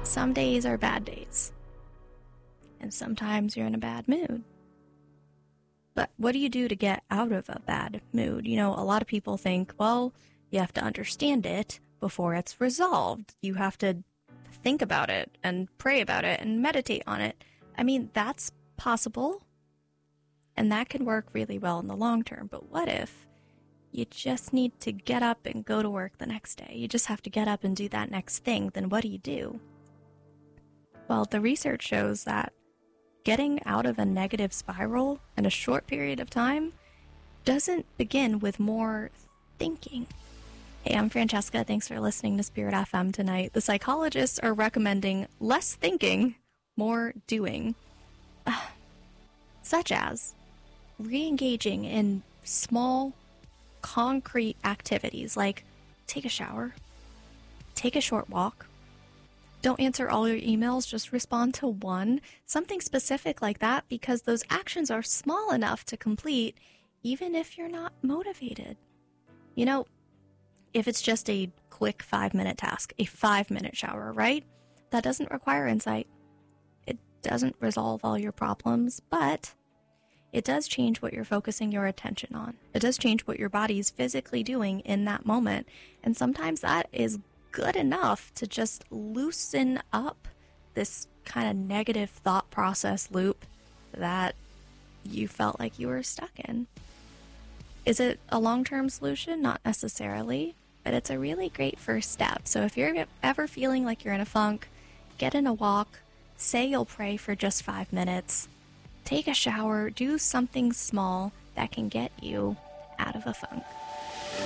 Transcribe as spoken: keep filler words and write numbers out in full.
Some days are bad days, and sometimes you're in a bad mood. But what do you do to get out of a bad mood? You know, a lot of people think, well, you have to understand it before it's resolved. You have to think about it and pray about it and meditate on it. I mean, that's possible, and that can work really well in the long term. But what if you just need to get up and go to work the next day? You just have to get up and do that next thing. Then what do you do? Well, the research shows that getting out of a negative spiral in a short period of time doesn't begin with more thinking. Hey, I'm Francesca. Thanks for listening to Spirit F M tonight. The psychologists are recommending less thinking, more doing. Uh, such as re-engaging in small, concrete activities like take a shower, take a short walk. Don't answer all your emails, just respond to one. Something specific like that, because those actions are small enough to complete even if you're not motivated. You know, if it's just a quick five-minute task, a five-minute shower, right? That doesn't require insight. It doesn't resolve all your problems, but it does change what you're focusing your attention on. It does change what your body's physically doing in that moment. And sometimes that is good enough to just loosen up this kind of negative thought process loop that you felt like you were stuck in. Is it a long-term solution? Not necessarily, but it's a really great first step. So if you're ever feeling like you're in a funk, get in a walk, say you'll pray for just five minutes, take a shower, do something small that can get you out of a funk.